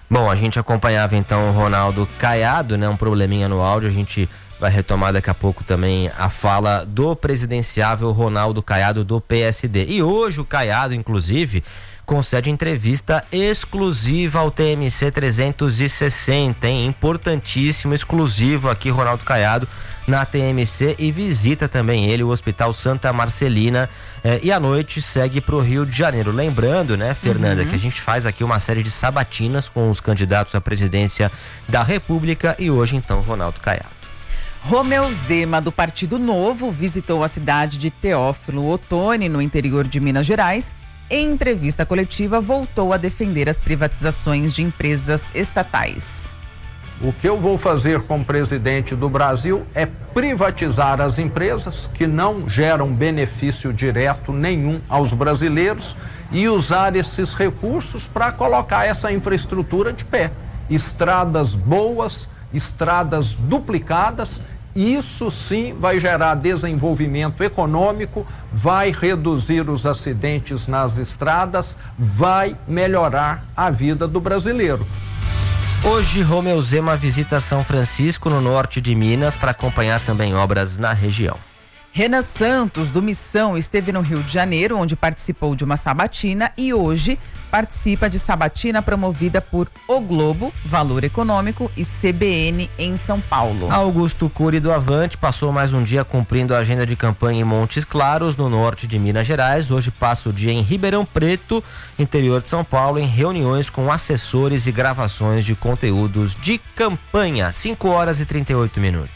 Bom, a gente acompanhava então o Ronaldo Caiado, né? Um probleminha no áudio, a gente vai retomar daqui a pouco também a fala do presidenciável Ronaldo Caiado do PSD. E hoje o Caiado, inclusive, concede entrevista exclusiva ao TMC 360, hein? Importantíssimo, exclusivo aqui, Ronaldo Caiado na TMC, e visita também ele o Hospital Santa Marcelina, e à noite segue para o Rio de Janeiro. Lembrando, né, Fernanda, que a gente faz aqui uma série de sabatinas com os candidatos à presidência da República, e hoje então Ronaldo Caiado. Romeu Zema, do Partido Novo, visitou a cidade de Teófilo Otoni, no interior de Minas Gerais. Em entrevista coletiva, voltou a defender as privatizações de empresas estatais. O que eu vou fazer como presidente do Brasil é privatizar as empresas que não geram benefício direto nenhum aos brasileiros e usar esses recursos para colocar essa infraestrutura de pé. Estradas boas, estradas duplicadas. Isso sim vai gerar desenvolvimento econômico, vai reduzir os acidentes nas estradas, vai melhorar a vida do brasileiro. Hoje, Romeu Zema visita São Francisco, no norte de Minas, para acompanhar também obras na região. Renan Santos, do Missão, esteve no Rio de Janeiro, onde participou de uma sabatina, e hoje participa de sabatina promovida por O Globo, Valor Econômico e CBN em São Paulo. Augusto Cury, do Avante, passou mais um dia cumprindo a agenda de campanha em Montes Claros, no norte de Minas Gerais. Hoje passa o dia em Ribeirão Preto, interior de São Paulo, em reuniões com assessores e gravações de conteúdos de campanha. 5h38.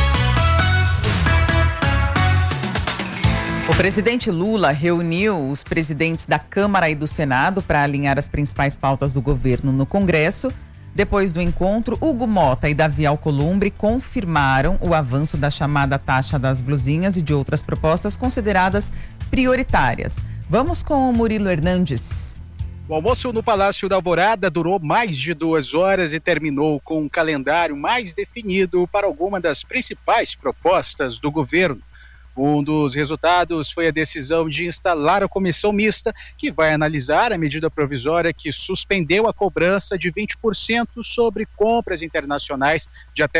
O presidente Lula reuniu os presidentes da Câmara e do Senado para alinhar as principais pautas do governo no Congresso. Depois do encontro, Hugo Mota e Davi Alcolumbre confirmaram o avanço da chamada taxa das blusinhas e de outras propostas consideradas prioritárias. Vamos com o Murilo Hernandes. O almoço no Palácio da Alvorada durou mais de 2 horas e terminou com um calendário mais definido para alguma das principais propostas do governo. Um dos resultados foi a decisão de instalar a comissão mista, que vai analisar a medida provisória que suspendeu a cobrança de 20% sobre compras internacionais de até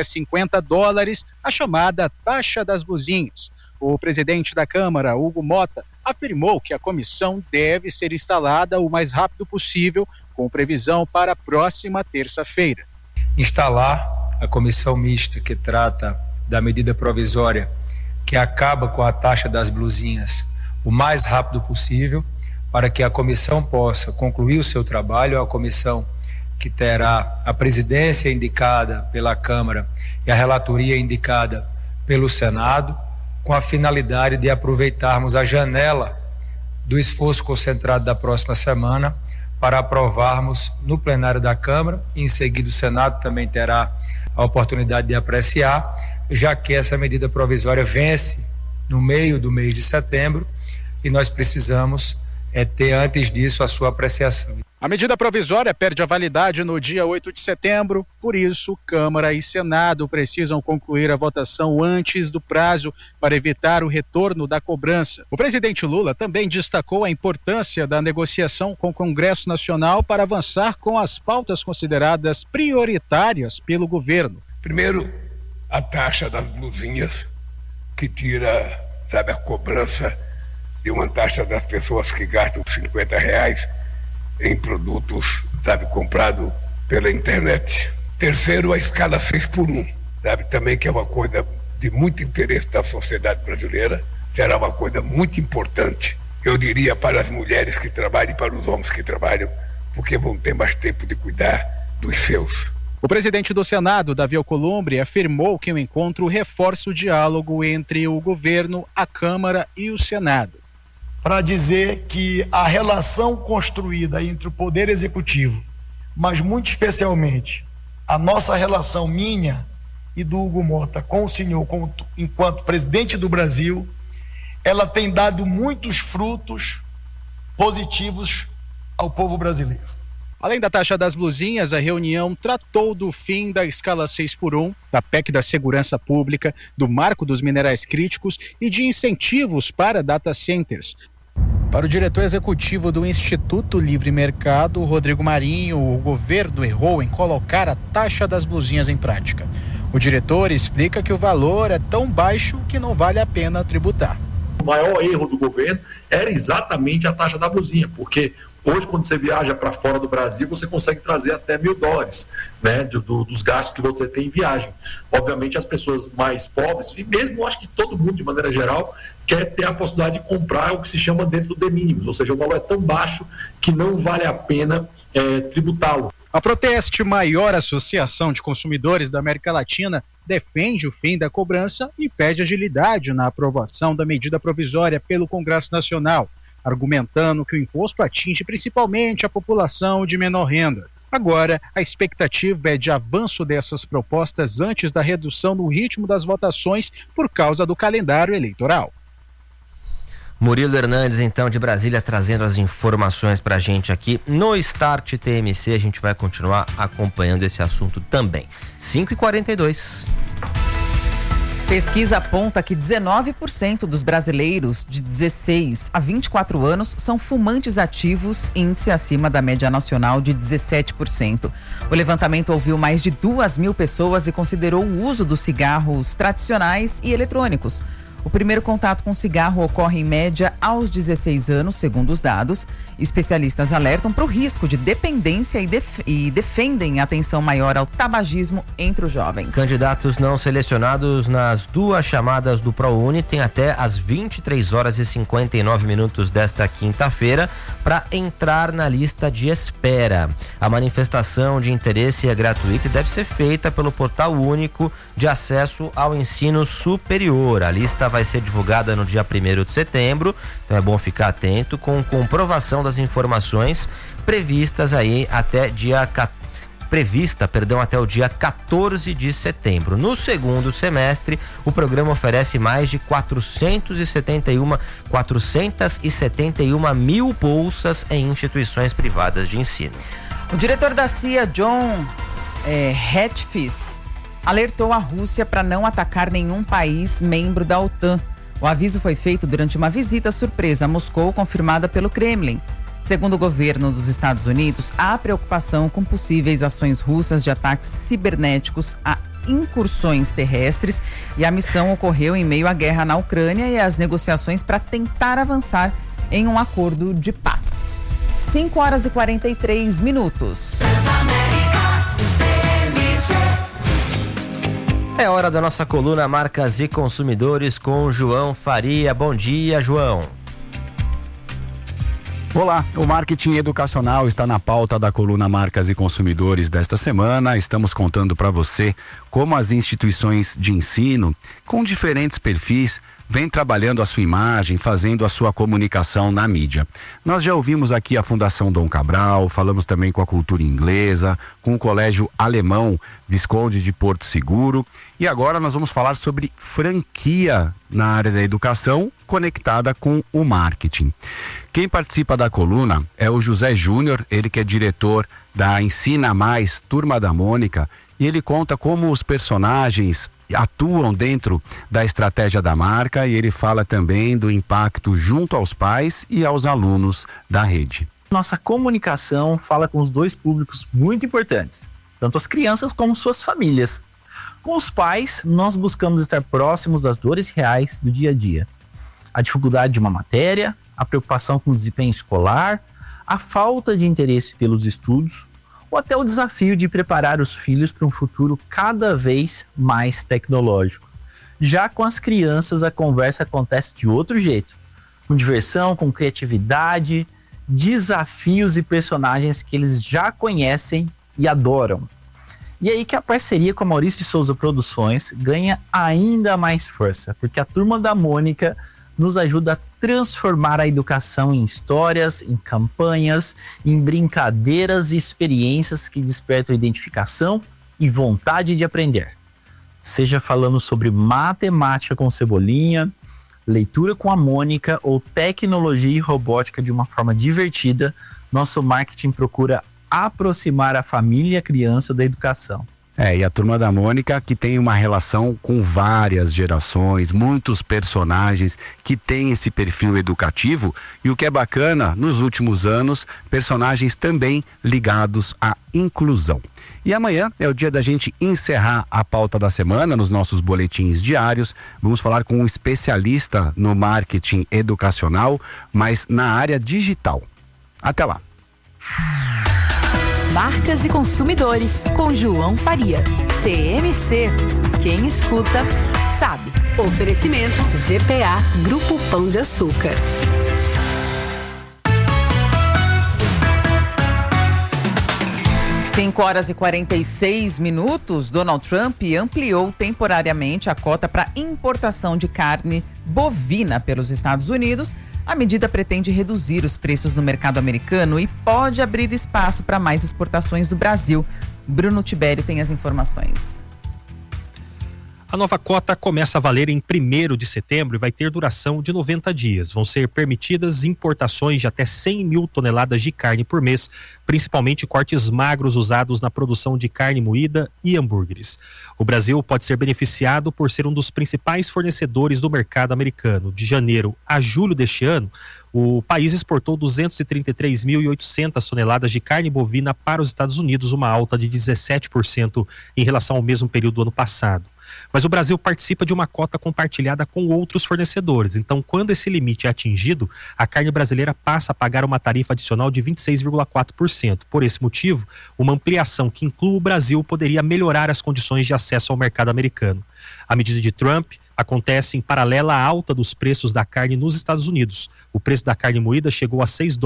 $50, a chamada taxa das blusinhas. O presidente da Câmara, Hugo Mota, afirmou que a comissão deve ser instalada o mais rápido possível, com previsão para a próxima terça-feira. Instalar a comissão mista que trata da medida provisória que acaba com a taxa das blusinhas o mais rápido possível, para que a comissão possa concluir o seu trabalho. A comissão que terá a presidência indicada pela Câmara e a relatoria indicada pelo Senado, com a finalidade de aproveitarmos a janela do esforço concentrado da próxima semana para aprovarmos no plenário da Câmara, e em seguida o Senado também terá a oportunidade de apreciar, já que essa medida provisória vence no meio do mês de setembro e nós precisamos ter antes disso a sua apreciação. A medida provisória perde a validade no dia 8 de setembro, por isso Câmara e Senado precisam concluir a votação antes do prazo para evitar o retorno da cobrança. O presidente Lula também destacou a importância da negociação com o Congresso Nacional para avançar com as pautas consideradas prioritárias pelo governo. Primeiro, a taxa das blusinhas, que tira, a cobrança de uma taxa das pessoas que gastam R$50 em produtos, comprado pela internet. Terceiro, a escala 6x1, também, que é uma coisa de muito interesse da sociedade brasileira, será uma coisa muito importante, eu diria, para as mulheres que trabalham e para os homens que trabalham, porque vão ter mais tempo de cuidar dos seus. O presidente do Senado, Davi Alcolumbre, afirmou que o encontro reforça o diálogo entre o governo, a Câmara e o Senado. Para dizer que a relação construída entre o Poder Executivo, mas muito especialmente a nossa relação minha e do Hugo Mota com o senhor enquanto presidente do Brasil, ela tem dado muitos frutos positivos ao povo brasileiro. Além da taxa das blusinhas, a reunião tratou do fim da escala 6x1, da PEC da segurança pública, do marco dos minerais críticos e de incentivos para data centers. Para o diretor executivo do Instituto Livre Mercado, Rodrigo Marinho, o governo errou em colocar a taxa das blusinhas em prática. O diretor explica que o valor é tão baixo que não vale a pena tributar. O maior erro do governo era exatamente a taxa da blusinha, porque hoje, quando você viaja para fora do Brasil, você consegue trazer até $1.000, né, dos gastos que você tem em viagem. Obviamente, as pessoas mais pobres, e mesmo eu acho que todo mundo, de maneira geral, quer ter a possibilidade de comprar o que se chama dentro do de minimis, ou seja, o valor é tão baixo que não vale a pena tributá-lo. A Proteste, maior associação de consumidores da América Latina, defende o fim da cobrança e pede agilidade na aprovação da medida provisória pelo Congresso Nacional, argumentando que o imposto atinge principalmente a população de menor renda. Agora, a expectativa é de avanço dessas propostas antes da redução no ritmo das votações por causa do calendário eleitoral. Murilo Hernandes, então, de Brasília, trazendo as informações pra gente aqui no Start TMC. A gente vai continuar acompanhando esse assunto também. 5h42. Pesquisa aponta que 19% dos brasileiros de 16 a 24 anos são fumantes ativos, índice acima da média nacional de 17%. O levantamento ouviu mais de 2.000 pessoas e considerou o uso dos cigarros tradicionais e eletrônicos. O primeiro contato com cigarro ocorre em média aos 16 anos, segundo os dados. Especialistas alertam para o risco de dependência e defendem atenção maior ao tabagismo entre os jovens. Candidatos não selecionados nas duas chamadas do ProUni têm até às 23h59 desta quinta-feira para entrar na lista de espera. A manifestação de interesse é gratuita e deve ser feita pelo Portal Único de Acesso ao Ensino Superior. A lista vai ser divulgada no dia 1º de setembro, então é bom ficar atento, com comprovação das informações previstas aí até o dia 14 de setembro. No segundo semestre, o programa oferece mais de 471 mil bolsas em instituições privadas de ensino. O diretor da CIA, John Hechtfis, alertou a Rússia para não atacar nenhum país membro da OTAN. O aviso foi feito durante uma visita surpresa a Moscou, confirmada pelo Kremlin. Segundo o governo dos Estados Unidos, há preocupação com possíveis ações russas de ataques cibernéticos a incursões terrestres, e a missão ocorreu em meio à guerra na Ucrânia e às negociações para tentar avançar em um acordo de paz. 5h43. É hora da nossa coluna Marcas e Consumidores com João Faria. Bom dia, João. Olá, o marketing educacional está na pauta da coluna Marcas e Consumidores desta semana. Estamos contando para você como as instituições de ensino, com diferentes perfis, vêm trabalhando a sua imagem, fazendo a sua comunicação na mídia. Nós já ouvimos aqui a Fundação Dom Cabral, falamos também com a Cultura Inglesa, com o Colégio Alemão Visconde de Porto Seguro, e agora nós vamos falar sobre franquia na área da educação conectada com o marketing. Quem participa da coluna é o José Júnior, ele que é diretor da Ensina Mais, Turma da Mônica, e ele conta como os personagens atuam dentro da estratégia da marca, e ele fala também do impacto junto aos pais e aos alunos da rede. Nossa comunicação fala com os dois públicos muito importantes, tanto as crianças como suas famílias. Com os pais, nós buscamos estar próximos das dores reais do dia a dia. A dificuldade de uma matéria, a preocupação com o desempenho escolar, a falta de interesse pelos estudos, ou até o desafio de preparar os filhos para um futuro cada vez mais tecnológico. Já com as crianças, a conversa acontece de outro jeito, com diversão, com criatividade, desafios e personagens que eles já conhecem e adoram. E aí que a parceria com a Maurício de Souza Produções ganha ainda mais força, porque a Turma da Mônica nos ajuda a transformar a educação em histórias, em campanhas, em brincadeiras e experiências que despertam identificação e vontade de aprender. Seja falando sobre matemática com Cebolinha, leitura com a Mônica ou tecnologia e robótica de uma forma divertida, nosso marketing procura aproximar a família e a criança da educação. E a Turma da Mônica, que tem uma relação com várias gerações, muitos personagens que têm esse perfil educativo, e o que é bacana, nos últimos anos, personagens também ligados à inclusão. E amanhã é o dia da gente encerrar a pauta da semana nos nossos boletins diários. Vamos falar com um especialista no marketing educacional, mas na área digital. Até lá. Marcas e Consumidores, com João Faria. TMC. Quem escuta, sabe. Oferecimento GPA, Grupo Pão de Açúcar. 5h46, Donald Trump ampliou temporariamente a cota para importação de carne bovina pelos Estados Unidos. A medida pretende reduzir os preços no mercado americano e pode abrir espaço para mais exportações do Brasil. Bruno Tibério tem as informações. A nova cota começa a valer em 1º de setembro e vai ter duração de 90 dias. Vão ser permitidas importações de até 100 mil toneladas de carne por mês, principalmente cortes magros usados na produção de carne moída e hambúrgueres. O Brasil pode ser beneficiado por ser um dos principais fornecedores do mercado americano. De janeiro a julho deste ano, o país exportou 233.800 toneladas de carne bovina para os Estados Unidos, uma alta de 17% em relação ao mesmo período do ano passado. Mas o Brasil participa de uma cota compartilhada com outros fornecedores. Então, quando esse limite é atingido, a carne brasileira passa a pagar uma tarifa adicional de 26,4%. Por esse motivo, uma ampliação que inclua o Brasil poderia melhorar as condições de acesso ao mercado americano. A medida de Trump acontece em paralela à alta dos preços da carne nos Estados Unidos. O preço da carne moída chegou a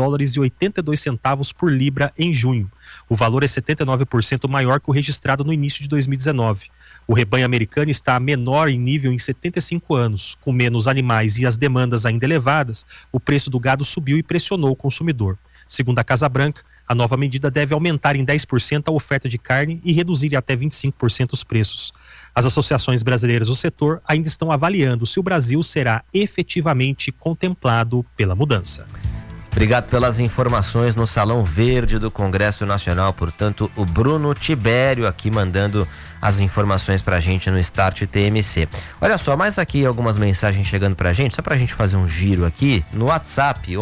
$6,82 por libra em junho. O valor é 79% maior que o registrado no início de 2019. O rebanho americano está menor em nível em 75 anos. Com menos animais e as demandas ainda elevadas, o preço do gado subiu e pressionou o consumidor. Segundo a Casa Branca, a nova medida deve aumentar em 10% a oferta de carne e reduzir em até 25% os preços. As associações brasileiras do setor ainda estão avaliando se o Brasil será efetivamente contemplado pela mudança. Obrigado pelas informações no Salão Verde do Congresso Nacional. Portanto, o Bruno Tibério aqui mandando as informações pra gente no Start TMC. Olha só, mais aqui algumas mensagens chegando pra gente, só pra gente fazer um giro aqui no WhatsApp,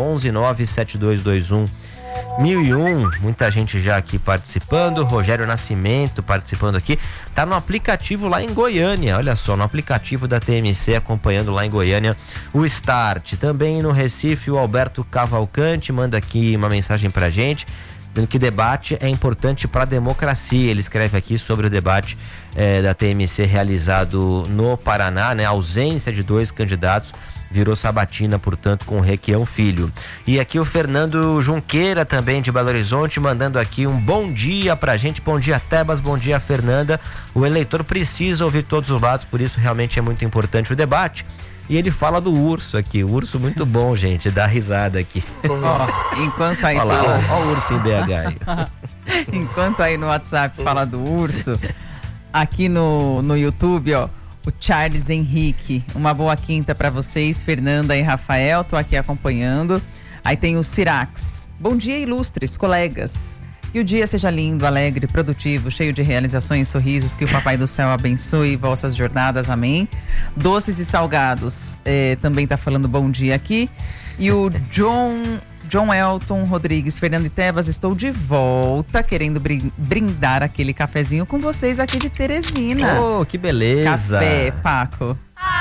1197221 1001, muita gente já aqui participando. Rogério Nascimento participando aqui, tá no aplicativo lá em Goiânia, olha só, no aplicativo da TMC, acompanhando lá em Goiânia o Start. Também no Recife, o Alberto Cavalcante manda aqui uma mensagem pra gente, dizendo que debate é importante para a democracia. Ele escreve aqui sobre o debate da TMC realizado no Paraná, né? A ausência de 2 candidatos virou sabatina, portanto, com o Requião Filho. E aqui o Fernando Junqueira, também de Belo Horizonte, mandando aqui um bom dia pra gente. Bom dia, Tebas, bom dia, Fernanda. O eleitor precisa ouvir todos os lados, por isso realmente é muito importante o debate. E ele fala do urso aqui, o urso muito bom, gente, dá risada aqui. Enquanto aí olha lá, ó o urso em BH aí. Enquanto aí no WhatsApp fala do urso, aqui no YouTube, ó, o Charles Henrique, uma boa quinta para vocês, Fernanda e Rafael, tô aqui acompanhando. Aí tem o Cirax, bom dia, ilustres colegas. Que o dia seja lindo, alegre, produtivo, cheio de realizações e sorrisos, que o Papai do Céu abençoe vossas jornadas, amém. Doces e salgados, também tá falando bom dia aqui. E o John Elton Rodrigues, Fernando e Tebas, estou de volta, querendo brindar aquele cafezinho com vocês aqui de Teresina. Oh, que beleza! Café, Paco.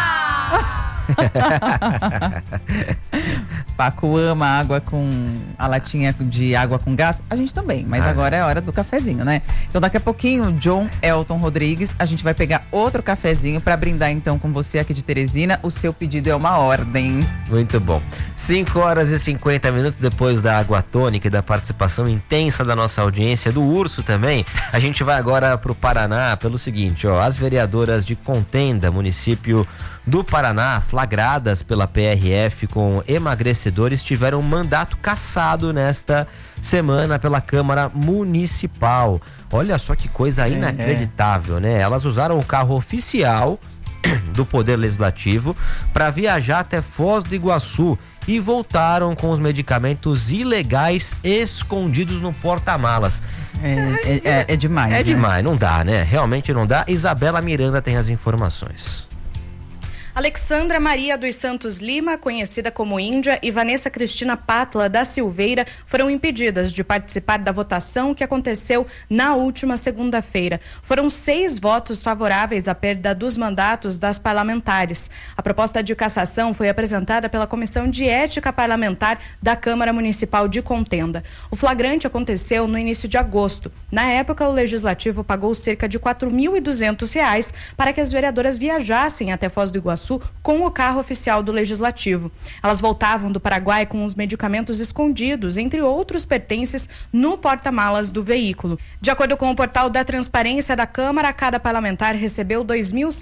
Paco ama água com a latinha de água com gás. A gente também, mas agora é a hora do cafezinho, né? Então daqui a pouquinho, John Elton Rodrigues, a gente vai pegar outro cafezinho para brindar então com você aqui de Teresina. O seu pedido é uma ordem. Muito bom. 5h50 depois da água tônica e da participação intensa da nossa audiência, do urso também, a gente vai agora pro Paraná pelo seguinte, ó, as vereadoras de Contenda, município do Paraná, flagradas pela PRF com emagrecedores, tiveram um mandato cassado nesta semana pela Câmara Municipal. Olha só que coisa inacreditável, né? Elas usaram o carro oficial do Poder Legislativo para viajar até Foz do Iguaçu e voltaram com os medicamentos ilegais escondidos no porta-malas. É demais, É né? demais, não dá, né? Realmente não dá. Isabela Miranda tem as informações. Alexandra Maria dos Santos Lima, conhecida como Índia, e Vanessa Cristina Pátla da Silveira foram impedidas de participar da votação que aconteceu na última segunda-feira. Foram 6 votos favoráveis à perda dos mandatos das parlamentares. A proposta de cassação foi apresentada pela Comissão de Ética Parlamentar da Câmara Municipal de Contenda. O flagrante aconteceu no início de agosto. Na época, o Legislativo pagou cerca de R$ 4.200 para que as vereadoras viajassem até Foz do Iguaçu com o carro oficial do Legislativo. Elas voltavam do Paraguai com os medicamentos escondidos, entre outros pertences, no porta-malas do veículo. De acordo com o portal da Transparência da Câmara, cada parlamentar recebeu R$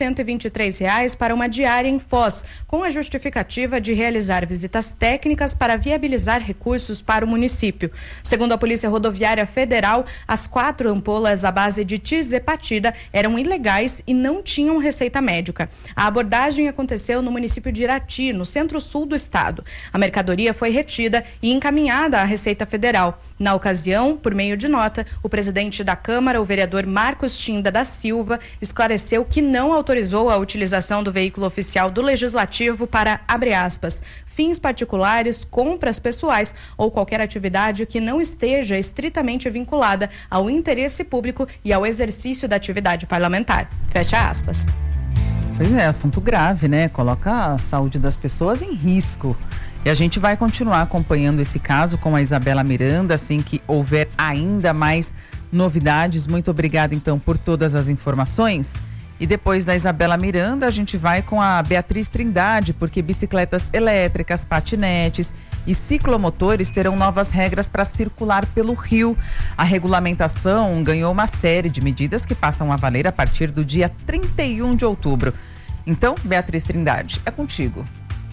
2.123 para uma diária em Foz, com a justificativa de realizar visitas técnicas para viabilizar recursos para o município. Segundo a Polícia Rodoviária Federal, as 4 ampolas à base de tizepatida eram ilegais e não tinham receita médica. A abordagem aconteceu no município de Irati, no centro-sul do estado. A mercadoria foi retida e encaminhada à Receita Federal. Na ocasião, por meio de nota, o presidente da Câmara, o vereador Marcos Tinda da Silva, esclareceu que não autorizou a utilização do veículo oficial do Legislativo para, abre aspas, fins particulares, compras pessoais ou qualquer atividade que não esteja estritamente vinculada ao interesse público e ao exercício da atividade parlamentar. Fecha aspas. Pois é, assunto grave, né? Coloca a saúde das pessoas em risco. E a gente vai continuar acompanhando esse caso com a Isabela Miranda, assim que houver ainda mais novidades. Muito obrigada, então, por todas as informações. E depois da Isabela Miranda, a gente vai com a Beatriz Trindade, porque bicicletas elétricas, patinetes e ciclomotores terão novas regras para circular pelo Rio. A regulamentação ganhou uma série de medidas que passam a valer a partir do dia 31 de outubro. Então, Beatriz Trindade, é contigo.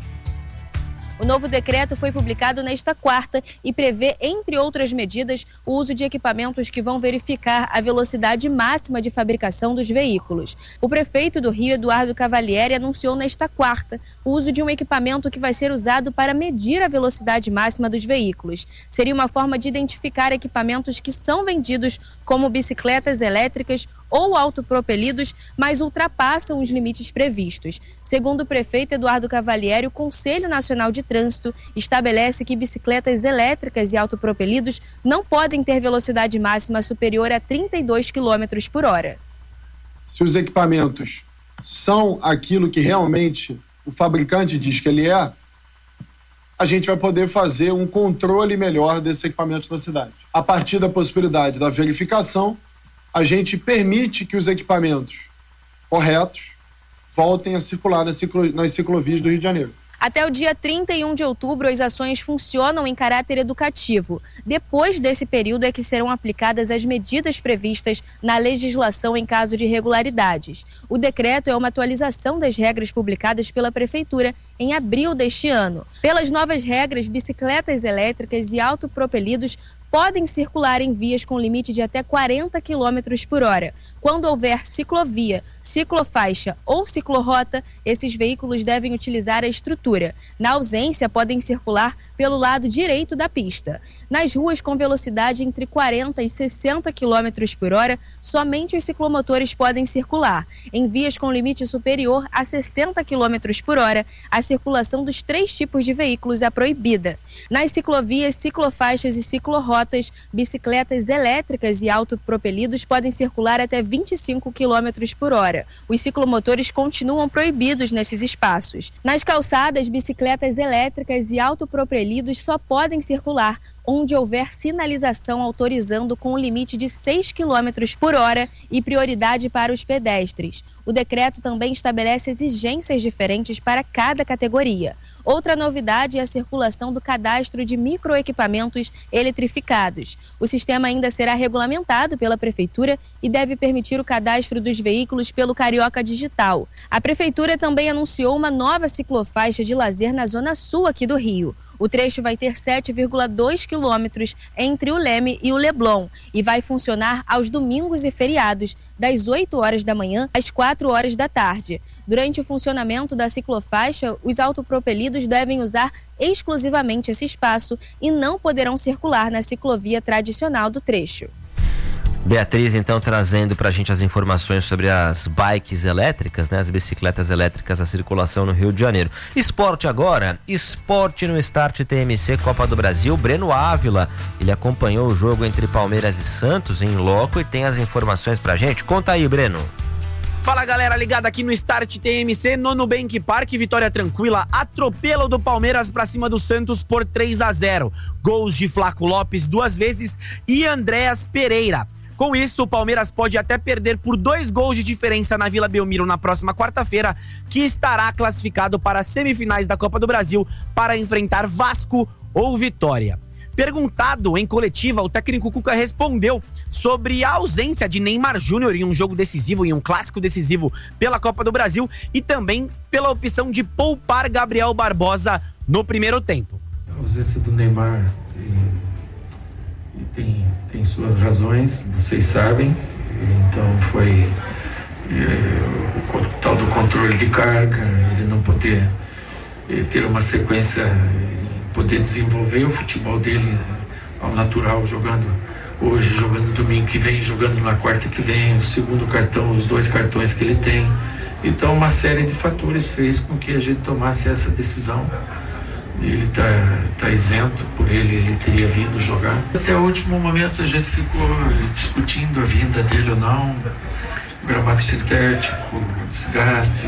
O novo decreto foi publicado nesta quarta e prevê, entre outras medidas, o uso de equipamentos que vão verificar a velocidade máxima de fabricação dos veículos. O prefeito do Rio, Eduardo Cavalieri, anunciou nesta quarta o uso de um equipamento que vai ser usado para medir a velocidade máxima dos veículos. Seria uma forma de identificar equipamentos que são vendidos como bicicletas elétricas ou autopropelidos, mas ultrapassam os limites previstos. Segundo o prefeito Eduardo Cavalieri, o Conselho Nacional de Trânsito estabelece que bicicletas elétricas e autopropelidos não podem ter velocidade máxima superior a 32 km por hora. Se os equipamentos são aquilo que realmente o fabricante diz que ele é, a gente vai poder fazer um controle melhor desses equipamentos na cidade. A partir da possibilidade da verificação, a gente permite que os equipamentos corretos voltem a circular nas ciclovias do Rio de Janeiro. Até o dia 31 de outubro, as ações funcionam em caráter educativo. Depois desse período é que serão aplicadas as medidas previstas na legislação em caso de irregularidades. O decreto é uma atualização das regras publicadas pela Prefeitura em abril deste ano. Pelas novas regras, bicicletas elétricas e autopropelidos podem circular em vias com limite de até 40 km por hora. Quando houver ciclovia, ciclofaixa ou ciclorrota, esses veículos devem utilizar a estrutura. Na ausência, podem circular pelo lado direito da pista. Nas ruas com velocidade entre 40 e 60 km por hora, somente os ciclomotores podem circular. Em vias com limite superior a 60 km por hora, a circulação dos 3 tipos de veículos é proibida. Nas ciclovias, ciclofaixas e ciclorrotas, bicicletas elétricas e autopropelidos podem circular até 25 km por hora. Os ciclomotores continuam proibidos nesses espaços. Nas calçadas, bicicletas elétricas e autopropelidos só podem circular onde houver sinalização autorizando com um limite de 6 km por hora e prioridade para os pedestres. O decreto também estabelece exigências diferentes para cada categoria. Outra novidade é a circulação do cadastro de microequipamentos eletrificados. O sistema ainda será regulamentado pela Prefeitura e deve permitir o cadastro dos veículos pelo Carioca Digital. A Prefeitura também anunciou uma nova ciclofaixa de lazer na zona sul aqui do Rio. O trecho vai ter 7,2 quilômetros entre o Leme e o Leblon e vai funcionar aos domingos e feriados, das 8 horas da manhã às 4 horas da tarde. Durante o funcionamento da ciclofaixa, os autopropelidos devem usar exclusivamente esse espaço e não poderão circular na ciclovia tradicional do trecho. Beatriz, então, trazendo pra gente as informações sobre as bikes elétricas, né? As bicicletas elétricas, a circulação no Rio de Janeiro. Esporte agora, esporte no Start TMC Copa do Brasil. Breno Ávila, ele acompanhou o jogo entre Palmeiras e Santos em loco e tem as informações pra gente. Conta aí, Breno. Fala, galera, ligada aqui no Start TMC, no Nubank Park, vitória tranquila, atropelo do Palmeiras pra cima do Santos por 3-0. Gols de Flaco Lopes 2 vezes e Andréas Pereira. Com isso, o Palmeiras pode até perder por 2 gols de diferença na Vila Belmiro na próxima quarta-feira, que estará classificado para as semifinais da Copa do Brasil para enfrentar Vasco ou Vitória. Perguntado em coletiva, o técnico Cuca respondeu sobre a ausência de Neymar Júnior em um jogo decisivo, em um clássico decisivo pela Copa do Brasil e também pela opção de poupar Gabriel Barbosa no primeiro tempo. A ausência do Neymar tem suas razões, vocês sabem, então foi o tal do controle de carga, ele não poder ter uma sequência, poder desenvolver o futebol dele ao natural, jogando hoje, jogando domingo que vem, jogando na quarta que vem, o segundo cartão, os 2 cartões que ele tem. Então uma série de fatores fez com que a gente tomasse essa decisão. Ele tá isento, por ele teria vindo jogar. Até o último momento a gente ficou discutindo a vinda dele ou não, gramado sintético, desgaste,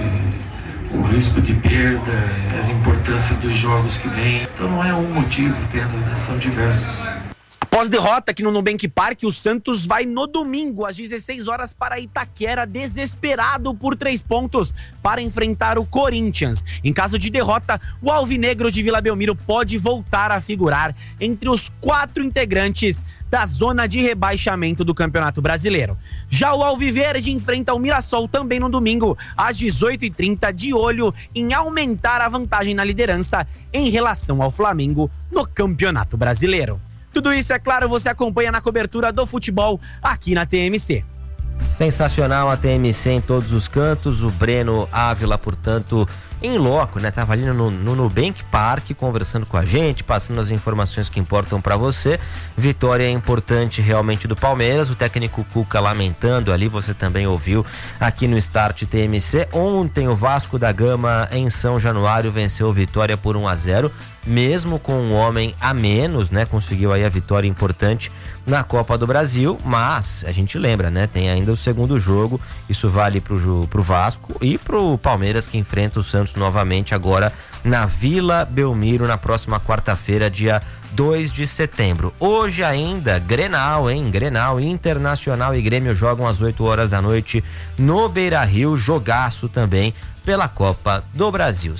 o risco de perda, a importância dos jogos que vêm. Então não é um motivo apenas, né? São diversos. Após derrota aqui no Nubank Park, o Santos vai no domingo às 16 horas para Itaquera, desesperado por 3 pontos para enfrentar o Corinthians. Em caso de derrota, o Alvinegro de Vila Belmiro pode voltar a figurar entre os 4 integrantes da zona de rebaixamento do Campeonato Brasileiro. Já o Alviverde enfrenta o Mirassol também no domingo às 18h30, de olho em aumentar a vantagem na liderança em relação ao Flamengo no Campeonato Brasileiro. Tudo isso, é claro, você acompanha na cobertura do futebol aqui na TMC. Sensacional a TMC em todos os cantos. O Breno Ávila, portanto, em loco, né? Tava ali no Nubank Park conversando com a gente, passando as informações que importam para você. Vitória importante realmente do Palmeiras. O técnico Cuca lamentando ali, você também ouviu aqui no Start TMC. Ontem o Vasco da Gama em São Januário venceu Vitória por 1-0. Mesmo com um homem a menos, né? Conseguiu aí a vitória importante na Copa do Brasil, mas a gente lembra, né? Tem ainda o segundo jogo, isso vale pro Vasco e pro Palmeiras, que enfrenta o Santos novamente agora na Vila Belmiro na próxima quarta-feira, dia 2 de setembro. Hoje ainda, Grenal, hein? Grenal, Internacional e Grêmio jogam às 8 horas da noite no Beira-Rio, jogaço também pela Copa do Brasil.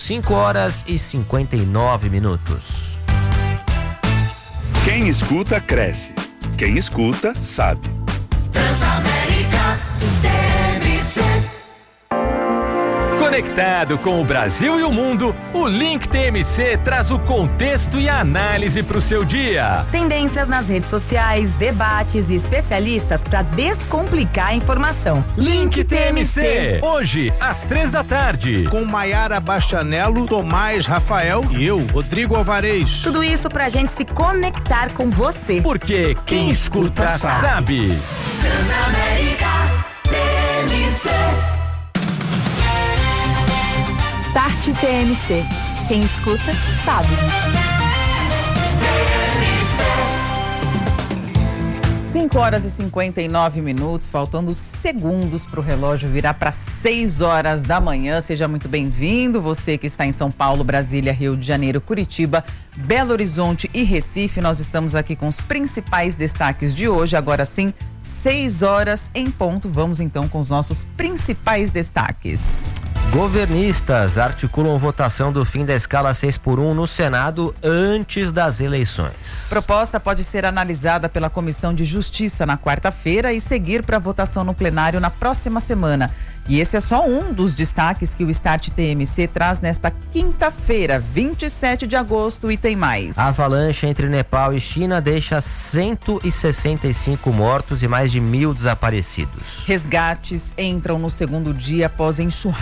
5h59. Quem escuta, cresce. Quem escuta, sabe. Transamérica TMC. Conectado com o Brasil e o mundo, o Link TMC traz o contexto e a análise para o seu dia. Tendências nas redes sociais, debates e especialistas para descomplicar a informação. Link TMC, hoje às 15h. Com Maiara Bastianello, Tomás Rafael e eu, Rodrigo Alvarez. Tudo isso pra gente se conectar com você. Porque quem escuta sabe. Transamérica TMC. Start TMC. Quem escuta, sabe. 5h59, faltando segundos para o relógio virar para 6 horas da manhã. Seja muito bem-vindo, você que está em São Paulo, Brasília, Rio de Janeiro, Curitiba, Belo Horizonte e Recife. Nós estamos aqui com os principais destaques de hoje. Agora sim, 6 horas em ponto. Vamos então com os nossos principais destaques. Governistas articulam votação do fim da escala 6x1 no Senado antes das eleições. Proposta pode ser analisada pela Comissão de Justiça na quarta-feira e seguir para votação no plenário na próxima semana. E esse é só um dos destaques que o Start TMC traz nesta quinta-feira, 27 de agosto, e tem mais. A avalanche entre Nepal e China deixa 165 mortos e mais de 1.000 desaparecidos. Resgates entram no segundo dia após enxurrada de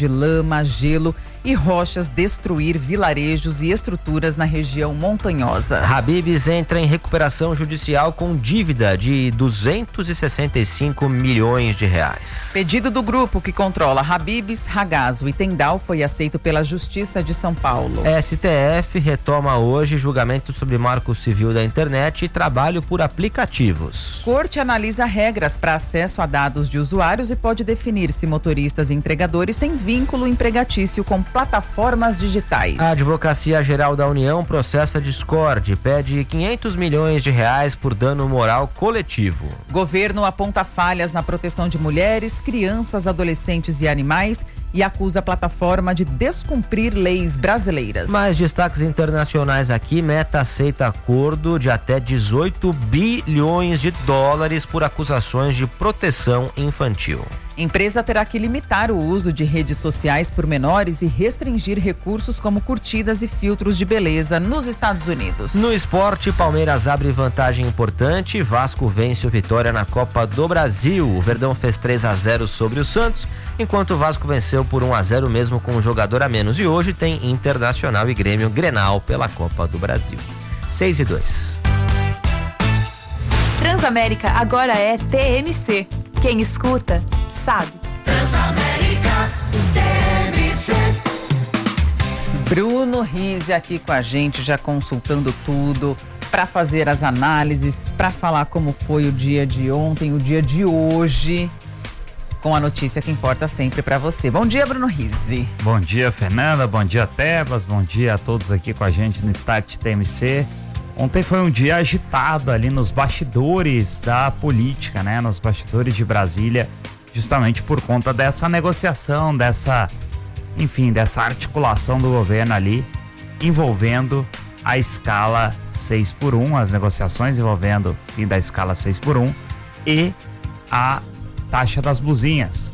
de lama, gelo e rochas destruir vilarejos e estruturas na região montanhosa. Habib's entra em recuperação judicial com dívida de 265 milhões de reais. Pedido do grupo que controla Habib's, Ragazzo e Tendal foi aceito pela Justiça de São Paulo. STF retoma hoje julgamento sobre marco civil da internet e trabalho por aplicativos. Corte analisa regras para acesso a dados de usuários e pode definir se motoristas e entregadores têm vínculo empregatício com plataformas digitais. A Advocacia Geral da União processa Discord e pede 500 milhões de reais por dano moral coletivo. Governo aponta falhas na proteção de mulheres, crianças, adolescentes e animais e acusa a plataforma de descumprir leis brasileiras. Mais destaques internacionais aqui. Meta aceita acordo de até 18 bilhões de dólares por acusações de proteção infantil. Empresa terá que limitar o uso de redes sociais por menores e restringir recursos como curtidas e filtros de beleza nos Estados Unidos. No esporte, Palmeiras abre vantagem importante. Vasco vence o Vitória na Copa do Brasil. O Verdão fez 3-0 sobre o Santos, enquanto o Vasco venceu por 1-0 mesmo com um jogador a menos. E hoje tem Internacional e Grêmio Grenal pela Copa do Brasil. 6-2. Transamérica agora é TMC. Quem escuta, sabe. Transamérica, TMC. Bruno Rizzi aqui com a gente, já consultando tudo, para fazer as análises, para falar como foi o dia de ontem, o dia de hoje, com a notícia que importa sempre para você. Bom dia, Bruno Rizzi. Bom dia, Fernanda. Bom dia, Tebas. Bom dia a todos aqui com a gente no Start TMC. Ontem foi um dia agitado ali nos bastidores da política, né? Nos bastidores de Brasília, justamente por conta dessa negociação, dessa articulação do governo ali, envolvendo a escala 6x1, as negociações envolvendo o fim da escala 6x1 e a taxa das blusinhas.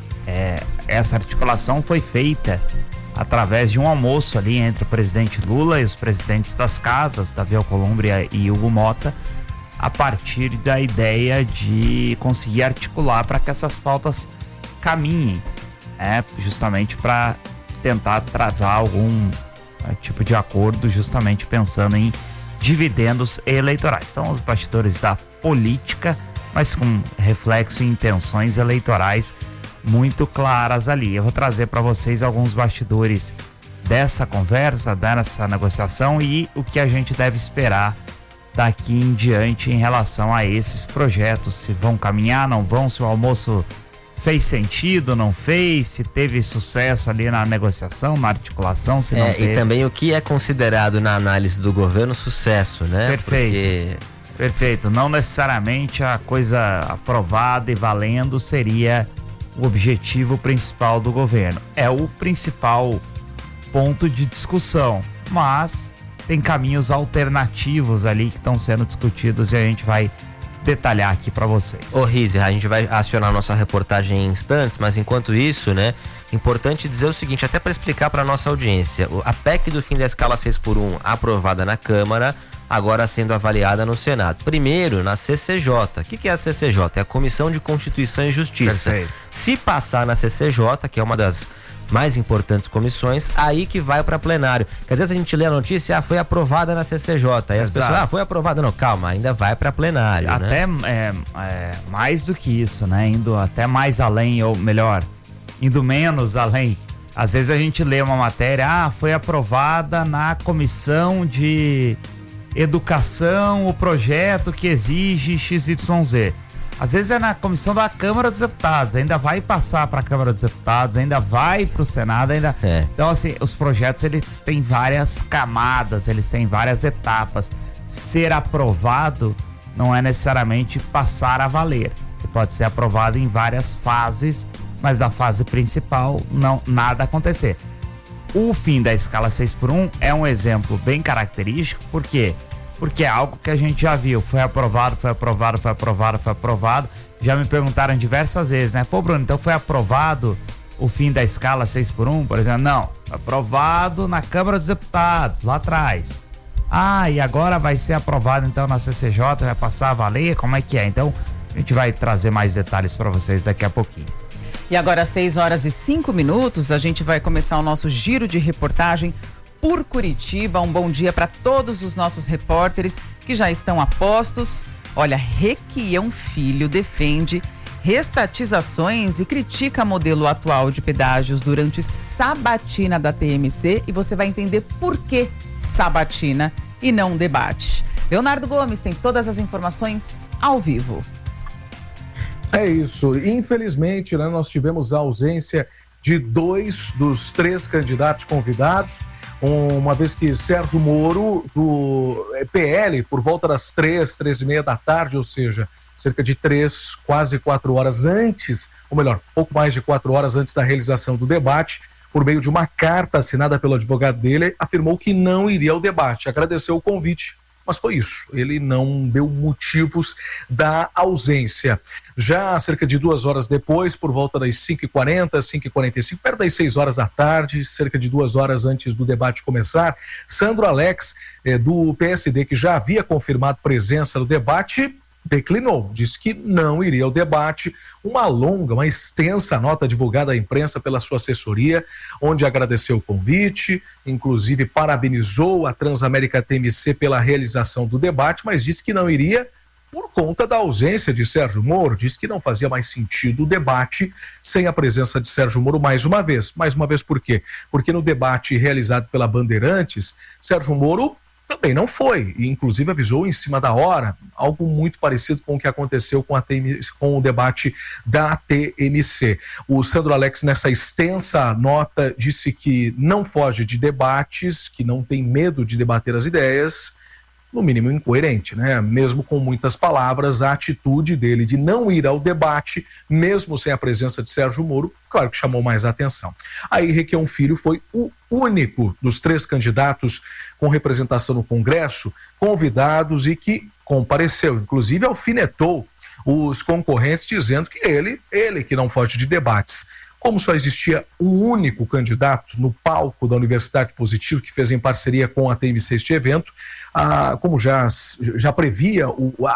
Essa articulação foi feita através de um almoço ali entre o presidente Lula e os presidentes das casas, Davi Alcolumbre e Hugo Mota, a partir da ideia de conseguir articular para que essas pautas caminhem, justamente para tentar travar algum tipo de acordo, justamente pensando em dividendos eleitorais. Então, os bastidores da política, mas com reflexo em intenções eleitorais muito claras ali. Eu vou trazer para vocês alguns bastidores dessa conversa, dessa negociação e o que a gente deve esperar daqui em diante em relação a esses projetos, se vão caminhar, não vão, se o almoço fez sentido, não fez, se teve sucesso ali na negociação, na articulação, se não teve. E também o que é considerado na análise do governo sucesso, né? Perfeito. Perfeito. Não necessariamente a coisa aprovada e valendo seria o objetivo principal do governo. É o principal ponto de discussão, mas tem caminhos alternativos ali que estão sendo discutidos e a gente vai detalhar aqui para vocês. Ô Rizzi, a gente vai acionar nossa reportagem em instantes, mas enquanto isso, né, importante dizer o seguinte, até para explicar para nossa audiência, a PEC do fim da escala 6x1 aprovada na Câmara, agora sendo avaliada no Senado. Primeiro, na CCJ. O que é a CCJ? É a Comissão de Constituição e Justiça. Perfeito. Se passar na CCJ, que é uma das mais importantes comissões, aí que vai para plenário. Porque às vezes a gente lê a notícia, foi aprovada na CCJ. Aí as pessoas, foi aprovada. Não, calma, ainda vai para plenário. Até mais do que isso, né? Indo até mais além, ou melhor, indo menos além. Às vezes a gente lê uma matéria, foi aprovada na Comissão de Educação, o projeto que exige XYZ. Às vezes é na comissão da Câmara dos Deputados, ainda vai passar para a Câmara dos Deputados, ainda vai para o Senado, ainda. Então, assim, os projetos eles têm várias camadas, eles têm várias etapas. Ser aprovado não é necessariamente passar a valer. Ele pode ser aprovado em várias fases, mas da fase principal não nada acontecer. O fim da escala 6x1 é um exemplo bem característico, por quê? Porque é algo que a gente já viu, foi aprovado. Já me perguntaram diversas vezes, né? Pô, Bruno, então foi aprovado o fim da escala 6x1, por exemplo? Não, foi aprovado na Câmara dos Deputados, lá atrás. E agora vai ser aprovado então na CCJ, vai passar a valer? Como é que é? Então, a gente vai trazer mais detalhes para vocês daqui a pouquinho. E agora, às 6h05, a gente vai começar o nosso giro de reportagem por Curitiba. Um bom dia para todos os nossos repórteres que já estão a postos. Olha, Requião Filho defende restatizações e critica modelo atual de pedágios durante sabatina da TMC. E você vai entender por que sabatina e não debate. Leonardo Gomes tem todas as informações ao vivo. É isso. Infelizmente, né, nós tivemos a ausência de 2 dos 3 candidatos convidados, uma vez que Sérgio Moro, do PL, por volta das 3h30 da tarde, ou seja, cerca de 3, quase 4 horas antes, ou melhor, pouco mais de 4 horas antes da realização do debate, por meio de uma carta assinada pelo advogado dele, afirmou que não iria ao debate. Agradeceu o convite, mas foi isso. Ele não deu motivos da ausência. Já cerca de 2 horas depois, por volta das 5h40, 5h45, perto das 6 horas da tarde, cerca de 2 horas antes do debate começar, Sandro Alex, do PSD, que já havia confirmado presença no debate, declinou, disse que não iria ao debate. Uma extensa nota divulgada à imprensa pela sua assessoria, onde agradeceu o convite, inclusive parabenizou a Transamérica TMC pela realização do debate, mas disse que não iria por conta da ausência de Sérgio Moro. Disse que não fazia mais sentido o debate sem a presença de Sérgio Moro mais uma vez. Mais uma vez por quê? Porque no debate realizado pela Bandeirantes, Sérgio Moro também não foi, e inclusive avisou em cima da hora, algo muito parecido com o que aconteceu com o debate da TMC. O Sandro Alex, nessa extensa nota, disse que não foge de debates, que não tem medo de debater as ideias, no mínimo incoerente, né? Mesmo com muitas palavras, a atitude dele de não ir ao debate, mesmo sem a presença de Sérgio Moro, claro que chamou mais atenção. Aí Requião Filho foi o único dos 3 candidatos com representação no Congresso, convidados, e que compareceu, inclusive alfinetou os concorrentes, dizendo que ele que não foge de debates. Como só existia um único candidato no palco da Universidade Positivo, que fez em parceria com a TMC este evento, como já previam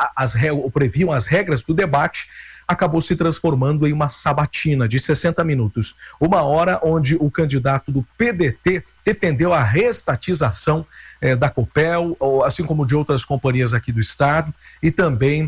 as regras do debate, acabou se transformando em uma sabatina de 60 minutos. Uma hora onde o candidato do PDT defendeu a restatização da Copel, assim como de outras companhias aqui do estado, e também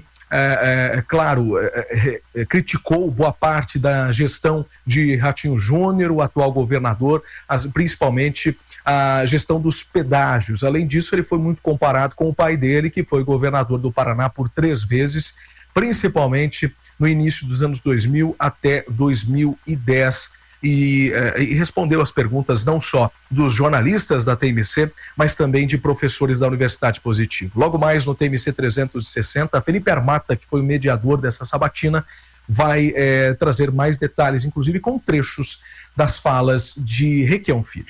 criticou boa parte da gestão de Ratinho Júnior, o atual governador, principalmente a gestão dos pedágios. Além disso, ele foi muito comparado com o pai dele, que foi governador do Paraná por 3 vezes, principalmente no início dos anos 2000 até 2010, e respondeu às perguntas não só dos jornalistas da TMC, mas também de professores da Universidade Positivo. Logo mais no TMC 360, Felipe Armata, que foi o mediador dessa sabatina, vai trazer mais detalhes, inclusive com trechos das falas de Requião Filho.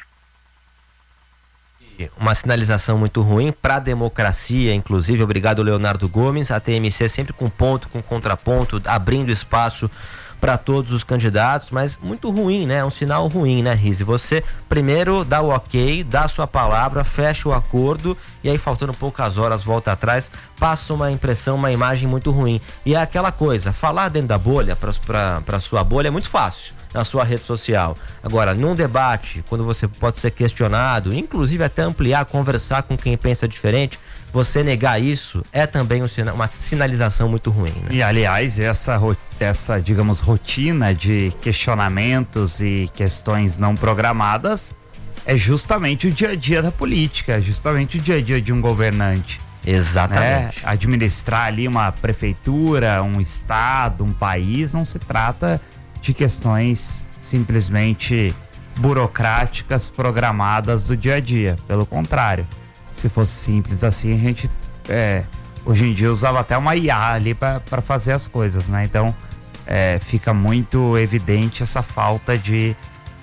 Uma sinalização muito ruim para a democracia, inclusive. Obrigado, Leonardo Gomes. A TMC sempre com ponto, com contraponto, abrindo espaço para todos os candidatos, mas muito ruim, né? Um sinal ruim, né, Rizzi? Você primeiro dá o ok, dá a sua palavra, fecha o acordo, e aí faltando poucas horas volta atrás, passa uma impressão, uma imagem muito ruim. E é aquela coisa, falar dentro da bolha, para sua bolha, é muito fácil na sua rede social. Agora, num debate, quando você pode ser questionado, inclusive até ampliar, conversar com quem pensa diferente, você negar isso é também uma sinalização muito ruim, né? E, aliás, essa, digamos, rotina de questionamentos e questões não programadas é justamente o dia a dia da política, é justamente o dia a dia de um governante. Exatamente. Né? Administrar ali uma prefeitura, um estado, um país, não se trata de questões simplesmente burocráticas programadas do dia a dia. Pelo contrário, se fosse simples assim, a gente hoje em dia usava até uma IA ali para fazer as coisas, né? Então fica muito evidente essa falta de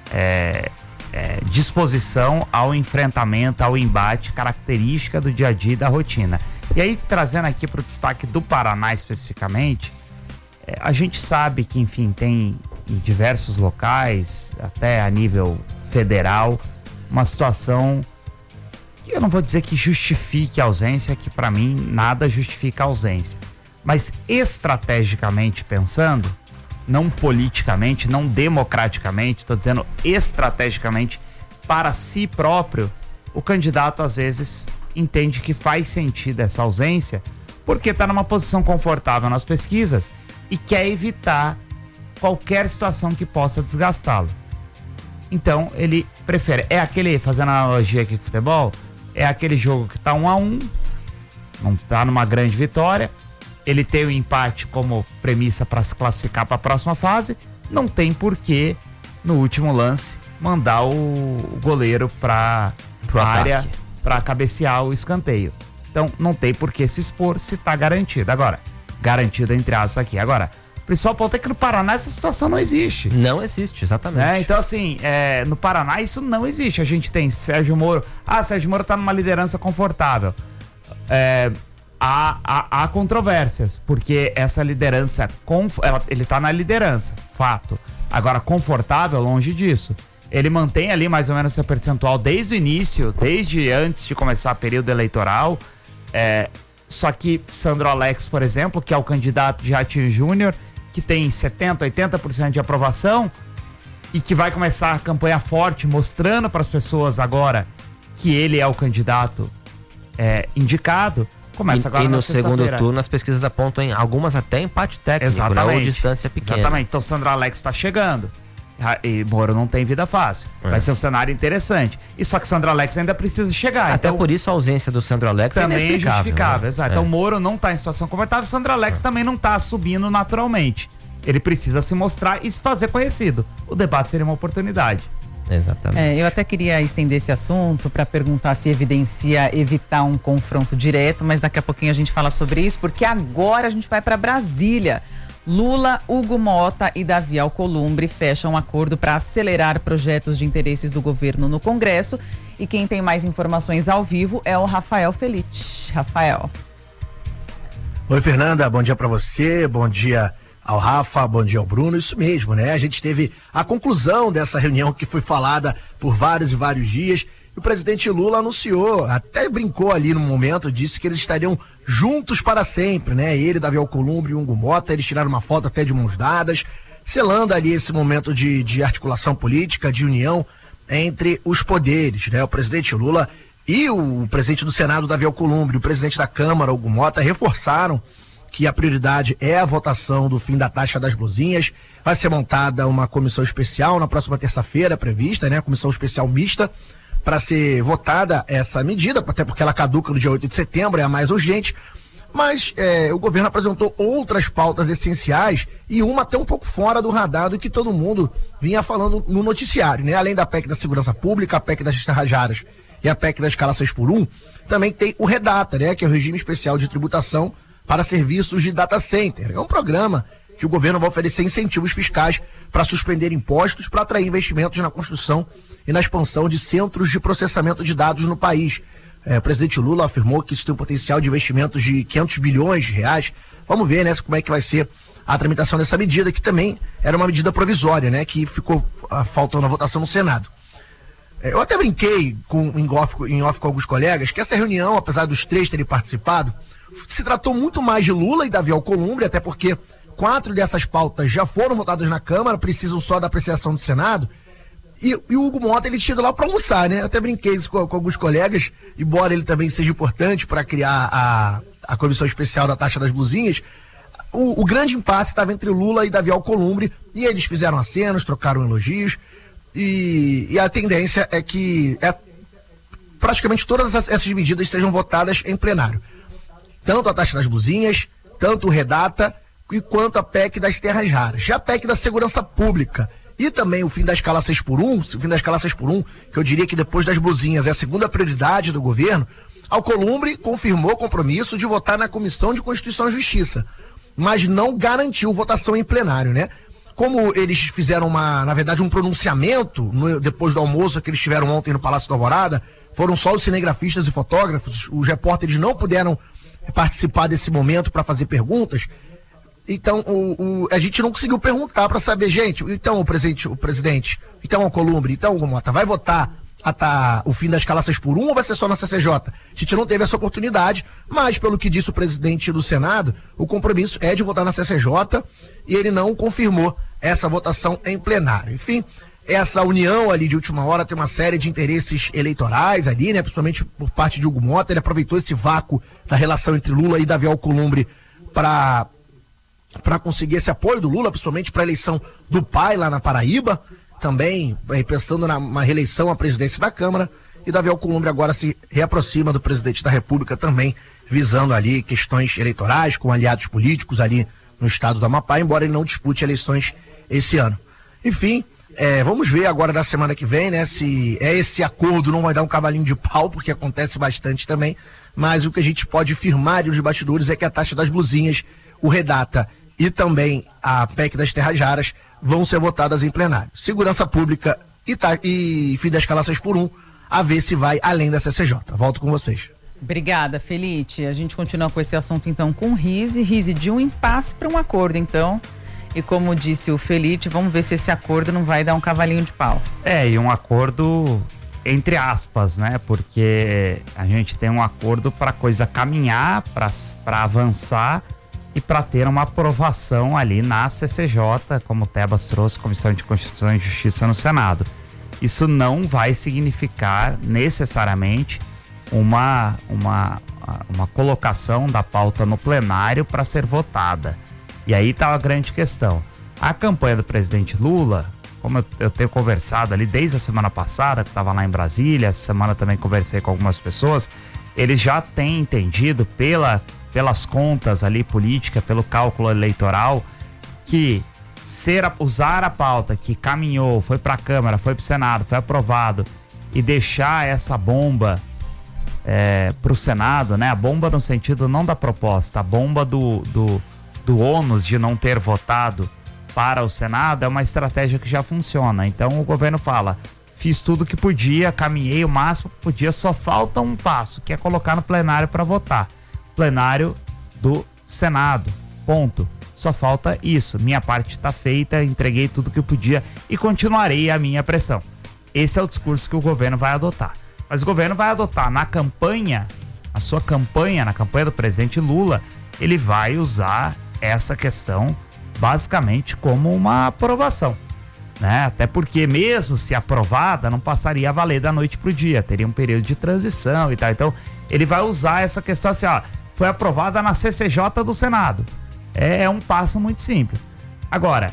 disposição ao enfrentamento, ao embate, característica do dia a dia e da rotina. E aí, trazendo aqui para o destaque do Paraná especificamente, a gente sabe que, enfim, tem em diversos locais, até a nível federal, uma situação que eu não vou dizer que justifique a ausência, que para mim nada justifica a ausência, mas estrategicamente pensando, não politicamente, não democraticamente, estou dizendo estrategicamente, para si próprio, o candidato às vezes entende que faz sentido essa ausência porque está numa posição confortável nas pesquisas e quer evitar qualquer situação que possa desgastá-lo. Então ele prefere, fazendo analogia aqui com o futebol, é aquele jogo que está 1-1, não está numa grande vitória, ele tem o empate como premissa para se classificar para a próxima fase, não tem porquê no último lance mandar o goleiro para a área para cabecear o escanteio. Então não tem por que se expor se está garantido. Agora, garantido entre aspas aqui. Agora, o principal ponto é que no Paraná essa situação não existe. Não existe, exatamente. Então assim, no Paraná isso não existe. A gente tem Sérgio Moro. Sérgio Moro está numa liderança confortável. Há controvérsias, porque essa liderança, ele está na liderança, fato. Agora, confortável, longe disso. Ele mantém ali mais ou menos seu percentual desde o início, desde antes de começar o período eleitoral. Só que Sandro Alex, por exemplo, que é o candidato de Ratinho Júnior, que tem 70%, 80% de aprovação e que vai começar a campanha forte, mostrando para as pessoas agora que ele é o candidato indicado. Começa agora no segundo turno as pesquisas apontam algumas até empate técnico, né? Ou distância pequena. Exatamente, então Sandro Alex está chegando e Moro não tem vida fácil, vai ser um cenário interessante, e só que Sandro Alex ainda precisa chegar, até então, por isso a ausência do Sandro Alex também é justificável, né? Exato. Então Moro não está em situação confortável, Sandro Alex também não está subindo naturalmente, ele precisa se mostrar e se fazer conhecido, o debate seria uma oportunidade. Exatamente. Eu até queria estender esse assunto para perguntar se evidencia evitar um confronto direto, mas daqui a pouquinho a gente fala sobre isso, porque agora a gente vai para Brasília. Lula, Hugo Mota e Davi Alcolumbre fecham um acordo para acelerar projetos de interesses do governo no Congresso. E quem tem mais informações ao vivo é o Rafael Felite. Rafael. Oi, Fernanda, bom dia para você, bom dia ao Rafa, bom dia ao Bruno, isso mesmo, né? A gente teve a conclusão dessa reunião que foi falada por vários e vários dias, e o presidente Lula anunciou, até brincou ali no momento, disse que eles estariam juntos para sempre, né? Ele, Davi Alcolumbre e Hugo Mota, eles tiraram uma foto até de mãos dadas, selando ali esse momento de articulação política, de união entre os poderes, né? O presidente Lula e o presidente do Senado, Davi Alcolumbre, e o presidente da Câmara, Hugo Mota, reforçaram que a prioridade é a votação do fim da taxa das blusinhas. Vai ser montada uma comissão especial na próxima terça-feira prevista, né? Comissão especial mista, para ser votada essa medida, até porque ela caduca no dia 8 de setembro, é a mais urgente. Mas o governo apresentou outras pautas essenciais e uma até um pouco fora do radar do que todo mundo vinha falando no noticiário, né? Além da PEC da segurança pública, a PEC das terras raras e a PEC da escala 6x1, também tem o REDATA, né? Que é o Regime Especial de Tributação para serviços de data center. É um programa que o governo vai oferecer incentivos fiscais para suspender impostos, para atrair investimentos na construção e na expansão de centros de processamento de dados no país. O presidente Lula afirmou que isso tem um potencial de investimentos de 500 bilhões de reais. Vamos ver, né, como é que vai ser a tramitação dessa medida, que também era uma medida provisória, né, que ficou faltando a votação no Senado. Eu até brinquei em off com alguns colegas que essa reunião, apesar dos três terem participado, se tratou muito mais de Lula e Davi Alcolumbre, até porque 4 dessas pautas já foram votadas na Câmara, precisam só da apreciação do Senado, e o Hugo Mota ele tinha ido lá para almoçar, né? Eu até brinquei isso com alguns colegas, embora ele também seja importante para criar a comissão especial da taxa das blusinhas, o grande impasse estava entre Lula e Davi Alcolumbre, e eles fizeram acenos, trocaram elogios, e a tendência é que praticamente todas essas medidas sejam votadas em plenário. Tanto a taxa das blusinhas, tanto o REDATA, e quanto a PEC das terras raras. Já a PEC da segurança pública e também o fim da escala 6x1, o fim da escala 6x1, que eu diria que depois das blusinhas é a segunda prioridade do governo, Alcolumbre confirmou o compromisso de votar na Comissão de Constituição e Justiça, mas não garantiu votação em plenário, né? Como eles fizeram na verdade um pronunciamento depois do almoço que eles tiveram ontem no Palácio da Alvorada, foram só os cinegrafistas e fotógrafos, os repórteres não puderam participar desse momento para fazer perguntas. Então a gente não conseguiu perguntar para saber, gente, então o presidente, então Alcolumbre, então Hugo Mota vai votar o fim da escala 6x1 ou vai ser só na CCJ? A gente não teve essa oportunidade, mas pelo que disse o presidente do Senado, o compromisso é de votar na CCJ e ele não confirmou essa votação em plenário. Enfim, essa união ali de última hora tem uma série de interesses eleitorais ali, né? Principalmente por parte de Hugo Mota. Ele aproveitou esse vácuo da relação entre Lula e Davi Alcolumbre para conseguir esse apoio do Lula, principalmente para a eleição do pai lá na Paraíba, também pensando na reeleição à presidência da Câmara, e Davi Alcolumbre agora se reaproxima do presidente da República também, visando ali questões eleitorais com aliados políticos ali no estado do Amapá, embora ele não dispute eleições esse ano. Enfim, vamos ver agora na semana que vem, né, se esse acordo não vai dar um cavalinho de pau, porque acontece bastante também, mas o que a gente pode firmar nos bastidores é que a taxa das blusinhas, o Redata e também a PEC das Terras Raras vão ser votadas em plenário. Segurança Pública e fim da escala 6x1, a ver se vai além da CCJ. Volto com vocês. Obrigada, Felite. A gente continua com esse assunto então com Rise de um impasse para um acordo então. E como disse o Felite, vamos ver se esse acordo não vai dar um cavalinho de pau. E um acordo entre aspas, né? Porque a gente tem um acordo para a coisa caminhar, para avançar e para ter uma aprovação ali na CCJ, como o Tebas trouxe, Comissão de Constituição e Justiça no Senado. Isso não vai significar necessariamente uma colocação da pauta no plenário para ser votada. E aí está a grande questão. A campanha do presidente Lula, como eu tenho conversado ali desde a semana passada, que estava lá em Brasília, essa semana também conversei com algumas pessoas, eles já têm entendido pelas contas ali política, pelo cálculo eleitoral, que usar a pauta que caminhou, foi para a Câmara, foi para o Senado, foi aprovado, e deixar essa bomba para o Senado, né? A bomba no sentido não da proposta, a bomba do ônus de não ter votado para o Senado é uma estratégia que já funciona. Então o governo fala, fiz tudo que podia, caminhei o máximo que podia, só falta um passo, que é colocar no plenário para votar. Plenário do Senado, ponto. Só falta isso, minha parte está feita, entreguei tudo que eu podia e continuarei a minha pressão. Esse é o discurso que o governo vai adotar. Mas o governo vai adotar na campanha, a sua campanha, na campanha do presidente Lula, ele vai usar essa questão basicamente como uma aprovação, né? Até porque mesmo se aprovada, não passaria a valer da noite pro dia, teria um período de transição e tal. Então ele vai usar essa questão assim, foi aprovada na CCJ do Senado. É um passo muito simples. Agora,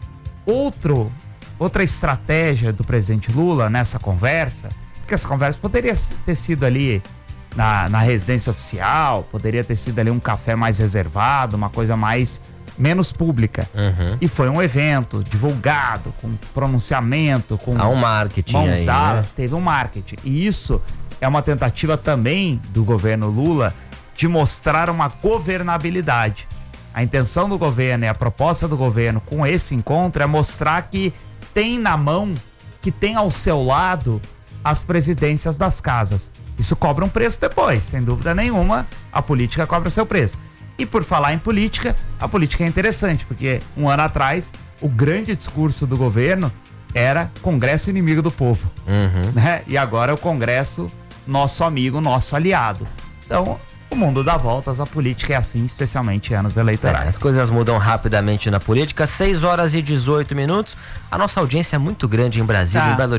outra estratégia do presidente Lula nessa conversa, porque essa conversa poderia ter sido ali na residência oficial, poderia ter sido ali um café mais reservado, uma coisa menos pública. Uhum. E foi um evento divulgado, com pronunciamento, com um marketing mãos aí, dadas, né? Teve um marketing. E isso é uma tentativa também do governo Lula de mostrar uma governabilidade. A intenção do governo e a proposta do governo com esse encontro é mostrar que tem na mão, que tem ao seu lado as presidências das casas. Isso cobra um preço depois, sem dúvida nenhuma, a política cobra o seu preço. E por falar em política, a política é interessante, porque um ano atrás, o grande discurso do governo era Congresso inimigo do povo, né? E agora é o Congresso nosso amigo, nosso aliado. Então, o mundo dá voltas, a política é assim, especialmente em anos eleitorais. As coisas mudam rapidamente na política. 6 horas e 18 minutos. A nossa audiência é muito grande em Brasília, em Belo